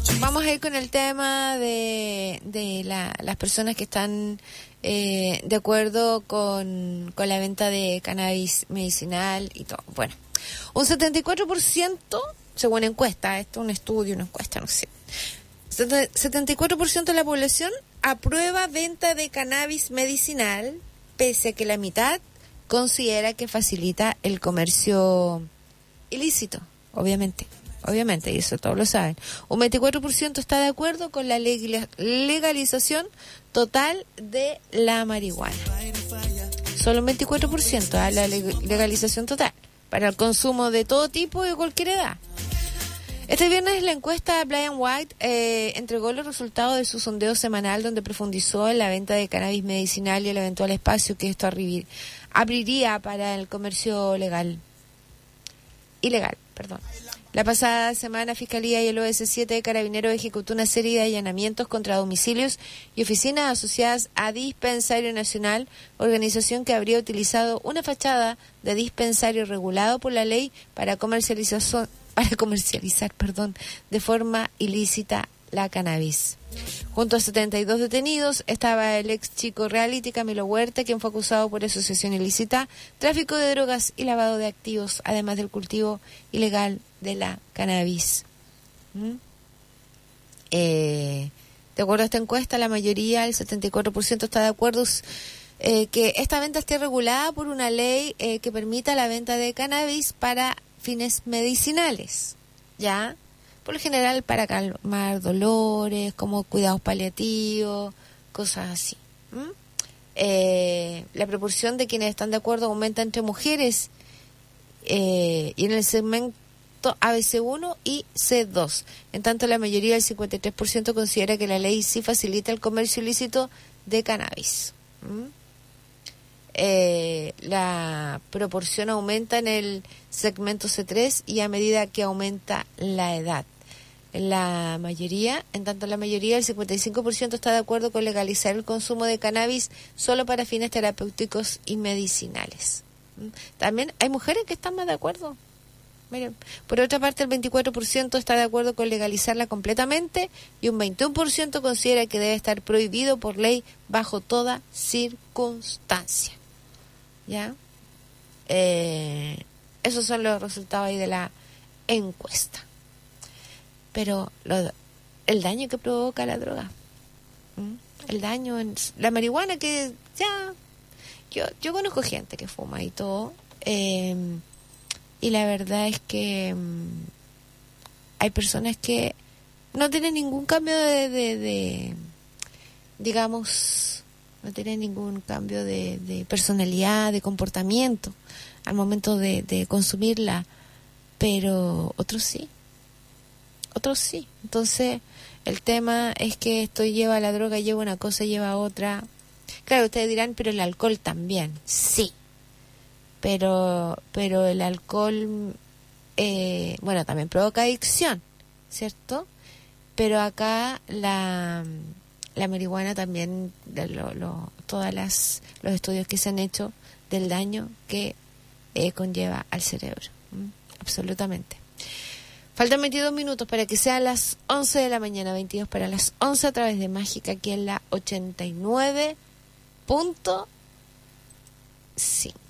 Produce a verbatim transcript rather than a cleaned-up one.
Vamos a ir con el tema de, de la, las personas que están eh, de acuerdo con, con la venta de cannabis medicinal y todo. Bueno, un setenta y cuatro por ciento, según encuesta, esto es un estudio, una encuesta, no sé. setenta y cuatro por ciento de la población aprueba venta de cannabis medicinal, pese a que la mitad considera que facilita el comercio ilícito, obviamente. Obviamente, y eso todos lo saben. Un veinticuatro por ciento está de acuerdo con la legalización total de la marihuana. Solo un veinticuatro por ciento a la legalización total para el consumo de todo tipo y de cualquier edad. Este viernes la encuesta Blind White eh, entregó los resultados de su sondeo semanal, donde profundizó en la venta de cannabis medicinal y el eventual espacio que esto arribi- abriría para el comercio legal. Ilegal, perdón. La pasada semana, Fiscalía y el O S siete de Carabineros ejecutó una serie de allanamientos contra domicilios y oficinas asociadas a Dispensario Nacional, organización que habría utilizado una fachada de dispensario regulado por la ley para comercialización, para comercializar, perdón, de forma ilícita la cannabis. Junto a setenta y dos detenidos estaba el ex chico reality Camilo Huerta, quien fue acusado por asociación ilícita, tráfico de drogas y lavado de activos, además del cultivo ilegal de la cannabis. ¿Mm? Eh, de acuerdo a esta encuesta, la mayoría, el setenta y cuatro por ciento, está de acuerdo eh, que esta venta esté regulada por una ley eh, que permita la venta de cannabis para fines medicinales, ¿ya? Por lo general para calmar dolores, como cuidados paliativos, cosas así. ¿Mm? Eh, la proporción de quienes están de acuerdo aumenta entre mujeres eh, y en el segmento A B C uno y C dos. En tanto, la mayoría, el cincuenta y tres por ciento, considera que la ley sí facilita el comercio ilícito de cannabis. ¿Mm? Eh, la proporción aumenta en el segmento C tres y a medida que aumenta la edad. La mayoría, en tanto la mayoría, el cincuenta y cinco por ciento, está de acuerdo con legalizar el consumo de cannabis solo para fines terapéuticos y medicinales. ¿Mm? También hay mujeres que están más de acuerdo. Miren, por otra parte, el veinticuatro por ciento está de acuerdo con legalizarla completamente y un veintiuno por ciento considera que debe estar prohibido por ley bajo toda circunstancia. ¿Ya? Eh, esos son los resultados ahí de la encuesta. Pero lo, el daño que provoca la droga, ¿Mm? el daño en la marihuana, que ya yo yo conozco gente que fuma y todo, eh, y la verdad es que um, hay personas que no tienen ningún cambio de, de, de digamos, no tienen ningún cambio de, de personalidad, de comportamiento al momento de, de consumirla, pero otros sí. Otros sí. Entonces, el tema es que esto lleva a la droga, lleva una cosa, lleva a otra. Claro, ustedes dirán, pero el alcohol también. Sí. Pero, pero el alcohol, eh, bueno, también provoca adicción, ¿cierto? Pero acá la, la marihuana también, de lo, lo, todas las los estudios que se han hecho del daño que eh, conlleva al cerebro. ¿Mm? Absolutamente. Faltan veintidós minutos para que sean las once de la mañana, veintidós para las once a través de Mágica, aquí en la ochenta y nueve punto cinco.